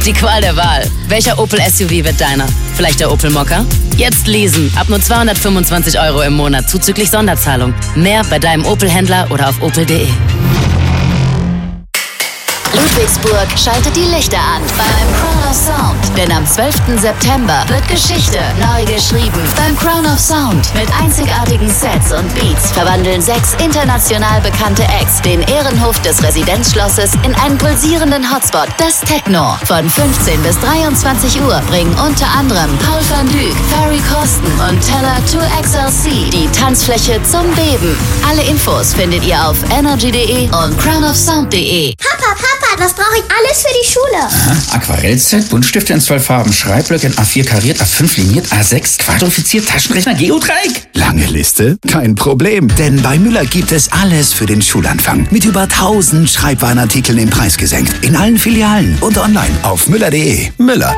Die Qual der Wahl. Welcher Opel SUV wird deiner? Vielleicht der Opel Mokka? Jetzt leasen. Ab nur 225 € im Monat zuzüglich Sonderzahlung. Mehr bei deinem Opel-Händler oder auf opel.de. Ludwigsburg schaltet die Lichter an beim Crown of Sound. Denn am 12. September wird Geschichte neu geschrieben. Beim Crown of Sound. Mit einzigartigen Sets und Beats verwandeln 6 international bekannte Acts den Ehrenhof des Residenzschlosses in einen pulsierenden Hotspot, das Techno. Von 15 bis 23 Uhr bringen unter anderem Paul van Dyk, Ferry Corsten und Teller 2XLC die Tanzfläche zum Beben. Alle Infos findet ihr auf energy.de und crownofsound.de. Papa, das brauche ich alles für die Schule. Aha, Aquarellset, Buntstifte in 12 Farben, Schreibblöcke in A4 kariert, A5 liniert, A6 quadrifiziert, Taschenrechner, Geodreieck. Lange Liste? Kein Problem, denn bei Müller gibt es alles für den Schulanfang. Mit über 1000 Schreibwarenartikeln im Preis gesenkt. In allen Filialen und online auf müller.de. Müller.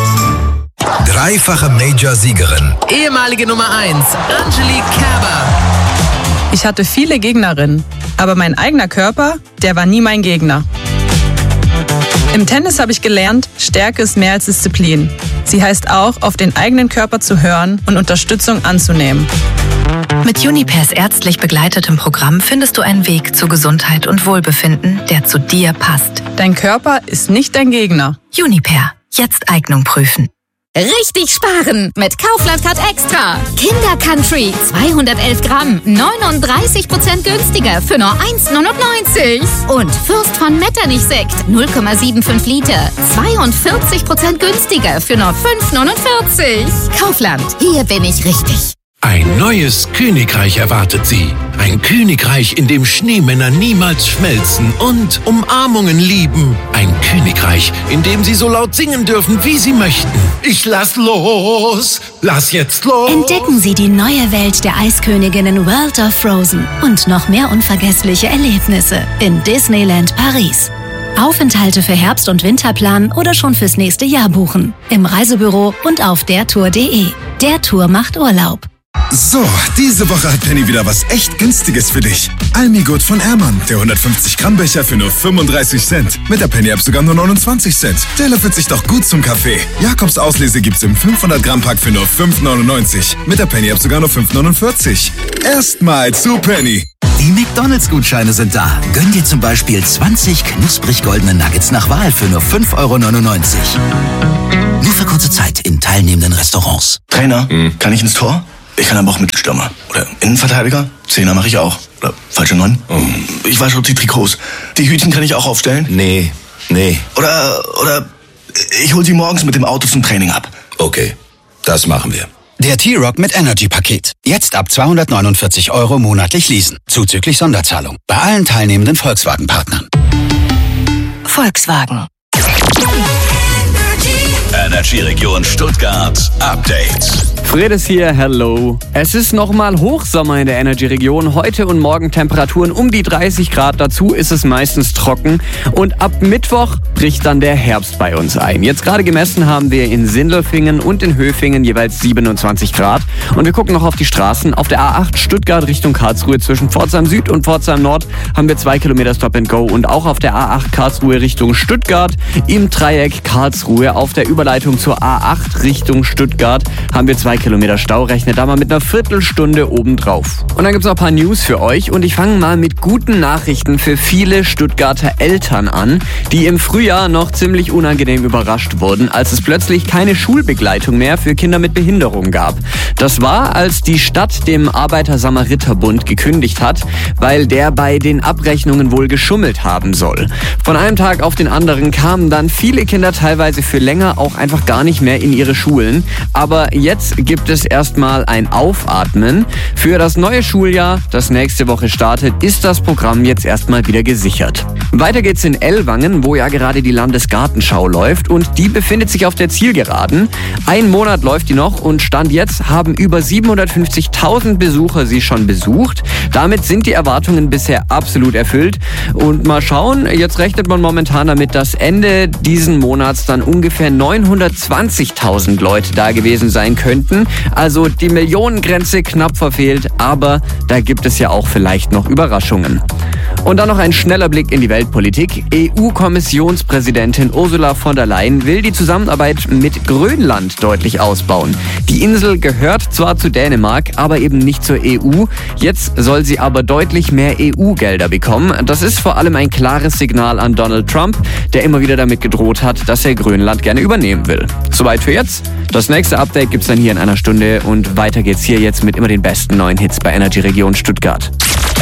Dreifache Major-Siegerin. Ehemalige Nummer 1, Angelique Kerber. Ich hatte viele Gegnerinnen, aber mein eigener Körper, der war nie mein Gegner. Im Tennis habe ich gelernt, Stärke ist mehr als Disziplin. Sie heißt auch, auf den eigenen Körper zu hören und Unterstützung anzunehmen. Mit Junipers ärztlich begleitetem Programm findest du einen Weg zu Gesundheit und Wohlbefinden, der zu dir passt. Dein Körper ist nicht dein Gegner. Juniper. Jetzt Eignung prüfen. Richtig sparen mit Kaufland Card Extra. Kinder Country 211 Gramm, 39% günstiger für nur 1,99. Und Fürst von Metternich Sekt 0,75 Liter, 42% günstiger für nur 5,49. Kaufland, hier bin ich richtig. Ein neues Königreich erwartet Sie. Ein Königreich, in dem Schneemänner niemals schmelzen und Umarmungen lieben. Ein Königreich, in dem Sie so laut singen dürfen, wie Sie möchten. Ich lass los, lass jetzt los. Entdecken Sie die neue Welt der Eisköniginnen World of Frozen und noch mehr unvergessliche Erlebnisse in Disneyland Paris. Aufenthalte für Herbst- und Winter planen oder schon fürs nächste Jahr buchen. Im Reisebüro und auf dertour.de. Der Tour macht Urlaub. So, diese Woche hat Penny wieder was echt Günstiges für dich. Almigurt von Ehrmann, der 150-Gramm-Becher für nur 35 Cent. Mit der Penny-App sogar nur 29 Cent. Der löffelt sich doch gut zum Kaffee. Jakobs Auslese gibt's im 500-Gramm-Pack für nur 5,99. Mit der Penny-App sogar nur 5,49. Erstmal zu Penny. Die McDonalds-Gutscheine sind da. Gönn dir zum Beispiel 20 knusprig goldene Nuggets nach Wahl für nur 5,99 €. Nur für kurze Zeit in teilnehmenden Restaurants. Trainer, kann ich ins Tor? Ich kann aber auch Mittelstürmer. Oder Innenverteidiger. Zehner mache ich auch. Oder falsche 9. Ich wasche auch die Trikots. Die Hütchen kann ich auch aufstellen? Nee. Oder ich hol sie morgens mit dem Auto zum Training ab. Okay, das machen wir. Der T-Rock mit Energy-Paket. Jetzt ab 249 € monatlich leasen. Zuzüglich Sonderzahlung. Bei allen teilnehmenden Volkswagen-Partnern. Volkswagen. Energy-Region Stuttgart Update. Fredes hier, hello. Es ist nochmal Hochsommer in der Energy-Region. Heute und morgen Temperaturen um die 30 Grad. Dazu ist es meistens trocken. Und ab Mittwoch bricht dann der Herbst bei uns ein. Jetzt gerade gemessen haben wir in Sindelfingen und in Höfingen jeweils 27 Grad. Und wir gucken noch auf die Straßen. Auf der A8 Stuttgart Richtung Karlsruhe zwischen Pforzheim Süd und Pforzheim Nord haben wir 2 Kilometer Stop and Go. Und auch auf der A8 Karlsruhe Richtung Stuttgart im Dreieck Karlsruhe auf der Überleitung zur A8 Richtung Stuttgart haben wir 2 Kilometer Stau. Rechnet da mal mit einer Viertelstunde obendrauf. Und dann gibt's noch ein paar News für euch. Und ich fange mal mit guten Nachrichten für viele Stuttgarter Eltern an, die im Frühjahr noch ziemlich unangenehm überrascht wurden, als es plötzlich keine Schulbegleitung mehr für Kinder mit Behinderung gab. Das war, als die Stadt dem Arbeiter-Samariter-Bund gekündigt hat, weil der bei den Abrechnungen wohl geschummelt haben soll. Von einem Tag auf den anderen kamen dann viele Kinder teilweise für länger auch einfach gar nicht mehr in ihre Schulen. Aber jetzt gibt es erstmal ein Aufatmen. Für das neue Schuljahr, das nächste Woche startet, ist das Programm jetzt erstmal wieder gesichert. Weiter geht's in Ellwangen, wo ja gerade die Landesgartenschau läuft und die befindet sich auf der Zielgeraden. 1 Monat läuft die noch und Stand jetzt haben über 750.000 Besucher sie schon besucht. Damit sind die Erwartungen bisher absolut erfüllt. Und mal schauen, jetzt rechnet man momentan damit, dass Ende diesen Monats dann ungefähr 920.000 Leute da gewesen sein könnten. Also die Millionengrenze knapp verfehlt, aber da gibt es ja auch vielleicht noch Überraschungen. Und dann noch ein schneller Blick in die Weltpolitik. EU-Kommissionspräsidentin Ursula von der Leyen will die Zusammenarbeit mit Grönland deutlich ausbauen. Die Insel gehört zwar zu Dänemark, aber eben nicht zur EU. Jetzt soll sie aber deutlich mehr EU-Gelder bekommen. Das ist vor allem ein klares Signal an Donald Trump, der immer wieder damit gedroht hat, dass er Grönland gerne übernehmen will. Soweit für jetzt. Das nächste Update gibt's dann hier in einer Stunde und weiter geht's hier jetzt mit immer den besten neuen Hits bei Energy Region Stuttgart.